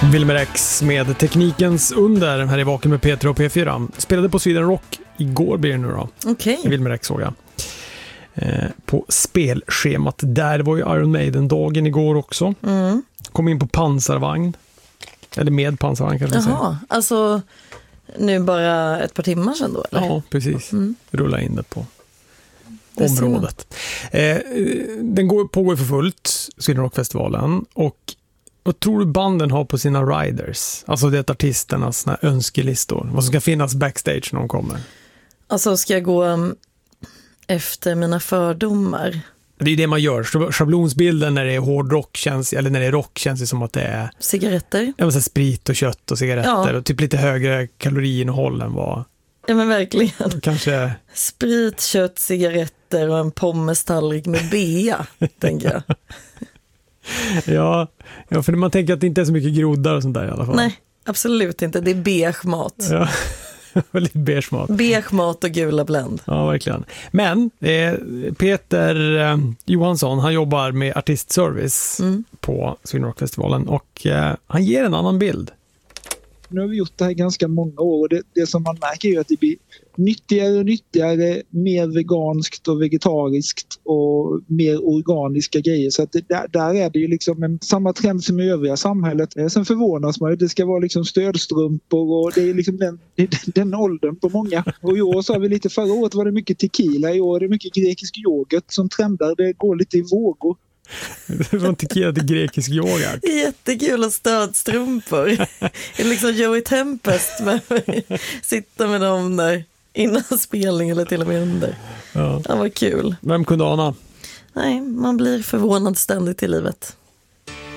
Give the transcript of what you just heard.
Wilmer X med teknikens under här i Vaken med Peter och P4. Spelade på Sweden Rock igår blir det nu då. Okej. Wilmer X såg jag. På spelschemat där var ju Iron Maiden-dagen igår också. Kom in på pansarvagn. Eller med pansarvagn kanske. Jaha, alltså nu bara ett par timmar sedan då, eller? Ja, precis. Rulla in det på det området. Den pågår för fullt, Sweden Rock-festivalen. Och vad tror du banden har på sina riders? Alltså det är artisternas såna önskelistor. Vad som ska finnas backstage när de kommer. Alltså ska jag gå efter mina fördomar? Det är det man gör. Schablonsbilden när det är hårdrock eller när det är rock känns det som att det är cigaretter. Jag vill säga sprit och kött och cigaretter och typ lite högre kaloriinnehåll än vad. Ja men verkligen. Kanske sprit, kött, cigaretter och en pommestallrik med bea, tänker jag. Ja, för man tänker att det inte är så mycket groddar och sånt där i alla fall. Nej, absolut inte. Det är beige mat. Ja, väldigt beige mat. Beige mat och gula Blend. Ja, verkligen. Men Peter Johansson, han jobbar med artistservice på Sweden Rock-festivalen och han ger en annan bild. Nu har vi gjort det här ganska många år och det som man märker är att det blir nyttigare och nyttigare, mer veganskt och vegetariskt och mer organiska grejer. Så att där är det ju liksom samma trend som i övriga samhället. Sen förvånas man ju, det ska vara liksom stödstrumpor och det är liksom den åldern på många. Och i år så har vi förra året var det mycket tequila, i år är det mycket grekisk yoghurt som trendar, det går lite i vågor. Från tequila till grekisk yoghurt. Jättekul och stödstrumpor. Det är liksom Joey Tempest med sitta med dem där innan spelning eller till och med under. Ja, vad kul. Vem kunde ana? Nej, man blir förvånad ständigt i livet.